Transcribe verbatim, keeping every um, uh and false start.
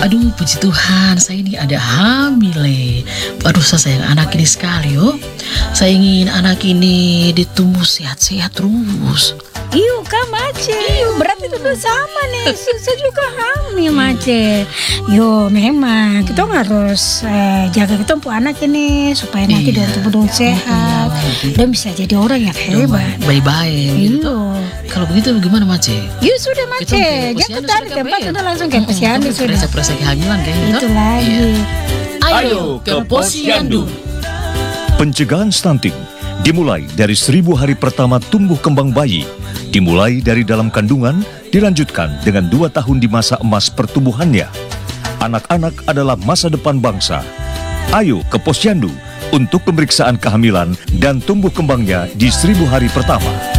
Aduh, puji Tuhan, saya ini ada hamil. eh. Aduh, saya sayang anak ini sekali, oh. Saya ingin anak ini ditumbuh sehat-sehat terus. Iyo kak Mace, berarti itu sama nih, saya juga hamil Mace. Yo memang kita harus eh, jaga kita untuk anak ini supaya nanti Iya. dia tumbuh sehat dan bisa jadi orang yang hebat. Baik-baik gitu. Iyo, Kalau begitu gimana, Mace? yo sudah Kita Mace, ke jangan posyandu tahan di sudah, tempat Kak, kita Be. langsung ke posyandu sudah. Perasa-perasa kehamilan kayak gitu. Itu lagi. Ayo ke posyandu. Pencegahan stunting dimulai dari seribu hari pertama tumbuh kembang bayi. Dimulai dari dalam kandungan, dilanjutkan dengan dua tahun di masa emas pertumbuhannya. Anak-anak adalah masa depan bangsa. Ayo ke posyandu untuk pemeriksaan kehamilan dan tumbuh kembangnya di seribu hari pertama.